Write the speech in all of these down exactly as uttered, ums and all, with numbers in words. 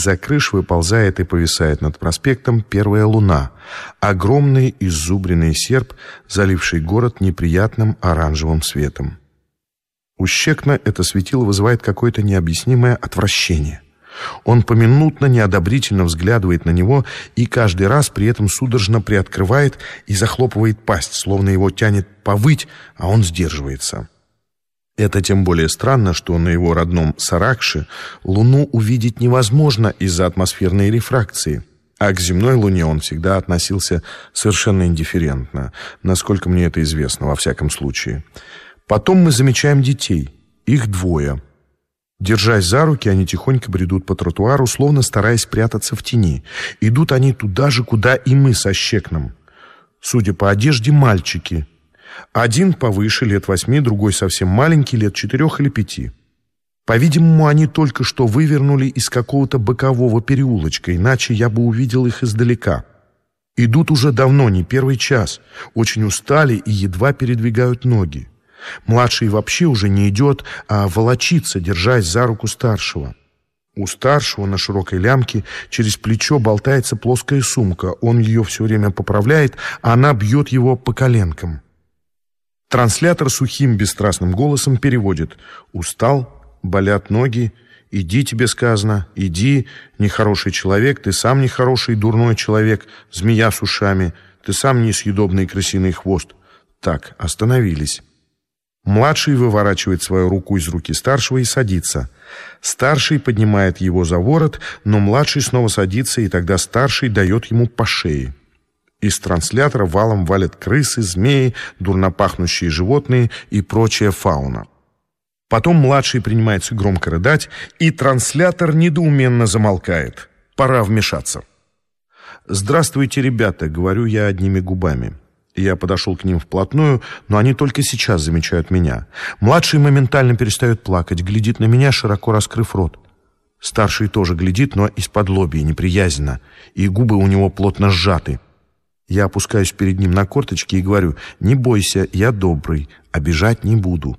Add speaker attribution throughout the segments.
Speaker 1: Из-за крыш выползает и повисает над проспектом первая луна, огромный иззубренный серп, заливший город неприятным оранжевым светом. У Щекна это светило вызывает какое-то необъяснимое отвращение. Он поминутно неодобрительно взглядывает на него и каждый раз при этом судорожно приоткрывает и захлопывает пасть, словно его тянет повыть, а он сдерживается. Это тем более странно, что на его родном Саракше Луну увидеть невозможно из-за атмосферной рефракции, а к земной Луне он всегда относился совершенно индифферентно, насколько мне это известно, во всяком случае. Потом мы замечаем детей, их двое. Держась за руки, они тихонько бредут по тротуару, словно стараясь прятаться в тени. Идут они туда же, куда и мы со Щекном. Судя по одежде, мальчики. Один повыше, лет восьми, другой совсем маленький, лет четырех или пяти. По-видимому, они только что вывернули из какого-то бокового переулочка, иначе я бы увидел их издалека. Идут уже давно, не первый час, очень устали и едва передвигают ноги. Младший вообще уже не идет, а волочится, держась за руку старшего. У старшего на широкой лямке через плечо болтается плоская сумка. Он ее все время поправляет, а она бьет его по коленкам. Транслятор сухим бесстрастным голосом переводит: «Устал? Болят ноги? Иди, тебе сказано, иди, нехороший человек, ты сам нехороший, дурной человек, змея с ушами, ты сам несъедобный крысиный хвост». Так, остановились. Младший выворачивает свою руку из руки старшего и садится. Старший поднимает его за ворот, но младший снова садится, и тогда старший дает ему по шее. Из транслятора валом валят крысы, змеи, дурнопахнущие животные и прочая фауна. Потом младший принимается громко рыдать, и транслятор недоуменно замолкает. Пора вмешаться. «Здравствуйте, ребята», — говорю я одними губами. Я подошел к ним вплотную, но они только сейчас замечают меня. Младший моментально перестает плакать, глядит на меня, широко раскрыв рот. Старший тоже глядит, но из-под-лобья, неприязненно, и губы у него плотно сжаты. Я опускаюсь перед ним на корточки и говорю: «Не бойся, я добрый, обижать не буду».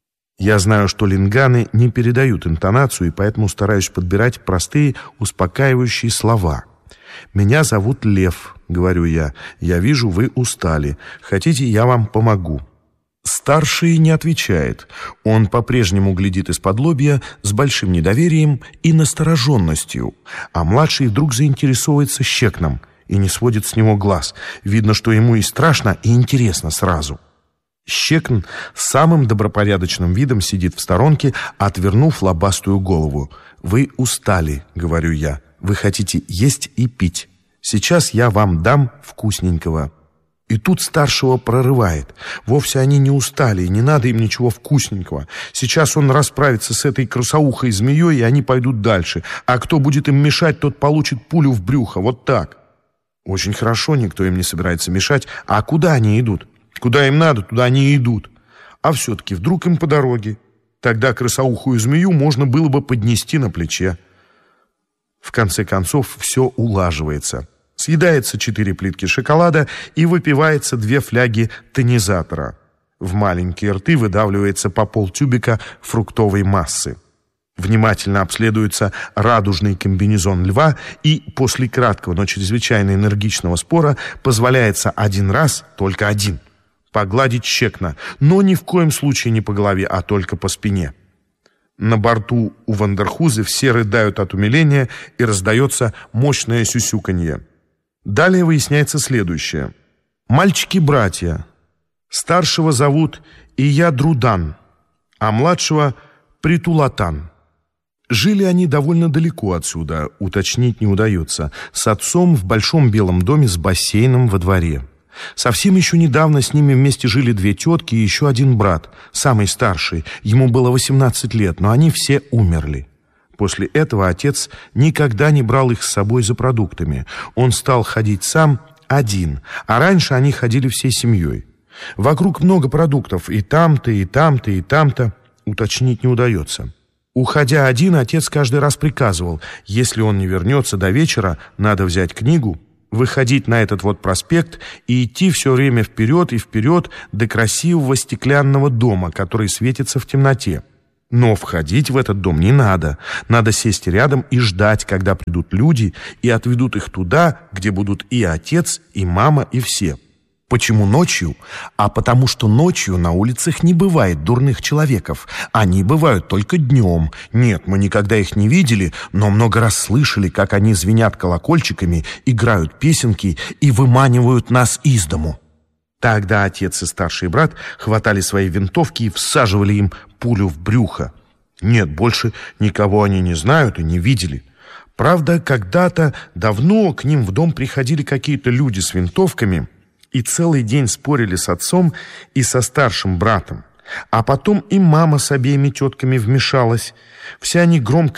Speaker 1: Я знаю, что линганы не передают интонацию, и поэтому стараюсь подбирать простые, успокаивающие слова. «Меня зовут Лев», — говорю я. «Я вижу, вы устали. Хотите, я вам помогу?» Старший не отвечает. Он по-прежнему глядит из-под-лобья с большим недоверием и настороженностью, а младший вдруг заинтересовывается Щекном и не сводит с него глаз. Видно, что ему и страшно, и интересно сразу. Щекн с самым добропорядочным видом сидит в сторонке, отвернув лобастую голову. «Вы устали», — говорю я. «Вы хотите есть и пить. Сейчас я вам дам вкусненького». И тут старшего прорывает. Вовсе они не устали, и не надо им ничего вкусненького. Сейчас он расправится с этой крысоухой змеей, и они пойдут дальше. А кто будет им мешать, тот получит пулю в брюхо. Вот так. Очень хорошо, никто им не собирается мешать. А куда они идут? Куда им надо, туда они и идут. А все-таки вдруг им по дороге. Тогда крысоухую змею можно было бы поднести на плече. В конце концов, все улаживается. Съедается четыре плитки шоколада и выпивается две фляги тонизатора. В маленькие рты выдавливается по полтюбика фруктовой массы. Внимательно обследуется радужный комбинезон льва, и после краткого, но чрезвычайно энергичного спора позволяется один раз, только один, погладить Щекна, но ни в коем случае не по голове, а только по спине. На борту у Вандерхузе все рыдают от умиления, и раздается мощное сюсюканье. Далее выясняется следующее. Мальчики-братья. Старшего зовут Ия-Друдан, а младшего Притулатан. Жили они довольно далеко отсюда, уточнить не удается, с отцом в большом белом доме с бассейном во дворе. Совсем еще недавно с ними вместе жили две тетки и еще один брат, самый старший. Ему было восемнадцать лет, но они все умерли. После этого отец никогда не брал их с собой за продуктами. Он стал ходить сам один, а раньше они ходили всей семьей. Вокруг много продуктов, и там-то, и там-то, и там-то, уточнить не удается. Уходя один, отец каждый раз приказывал: если он не вернется до вечера, надо взять книгу, выходить на этот вот проспект и идти все время вперед и вперед до красивого стеклянного дома, который светится в темноте. Но входить в этот дом не надо. Надо сесть рядом и ждать, когда придут люди и отведут их туда, где будут и отец, и мама, и все. Почему ночью? А потому что ночью на улицах не бывает дурных человеков. Они бывают только днем. Нет, мы никогда их не видели, но много раз слышали, как они звенят колокольчиками, играют песенки и выманивают нас из дому. Тогда отец и старший брат хватали свои винтовки и всаживали им пулю в брюхо. Нет, больше никого они не знают и не видели. Правда, когда-то давно к ним в дом приходили какие-то люди с винтовками и целый день спорили с отцом и со старшим братом. А потом и мама с обеими тетками вмешалась. Все они громко